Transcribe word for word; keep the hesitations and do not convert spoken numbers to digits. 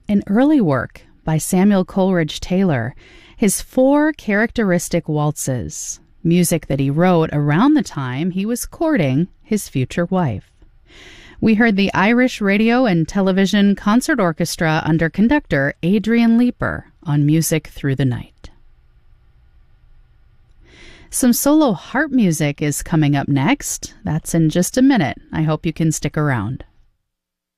An early work by Samuel Coleridge Taylor, his four characteristic waltzes, music that he wrote around the time he was courting his future wife. We heard the Irish Radio and Television Concert Orchestra under conductor Adrian Leeper on Music Through the Night. Some solo harp music is coming up next. That's in just a minute. I hope you can stick around.